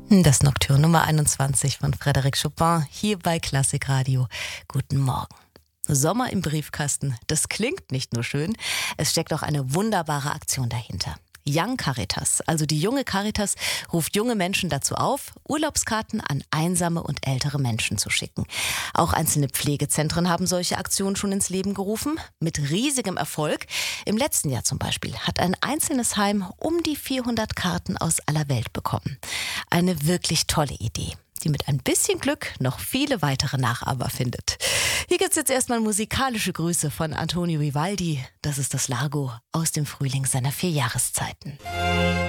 Das Nocturne Nummer 21 von Frédéric Chopin hier bei Klassikradio. Guten Morgen. Sommer im Briefkasten, das klingt nicht nur schön, es steckt auch eine wunderbare Aktion dahinter. Young Caritas, also die junge Caritas, ruft junge Menschen dazu auf, Urlaubskarten an einsame und ältere Menschen zu schicken. Auch einzelne Pflegezentren haben solche Aktionen schon ins Leben gerufen, mit riesigem Erfolg. Im letzten Jahr zum Beispiel hat ein einzelnes Heim um die 400 Karten aus aller Welt bekommen. Eine wirklich tolle Idee, die mit ein bisschen Glück noch viele weitere Nachahmer findet. Hier gibt's jetzt erstmal musikalische Grüße von Antonio Vivaldi. Das ist das Largo aus dem Frühling seiner 4 Jahreszeiten.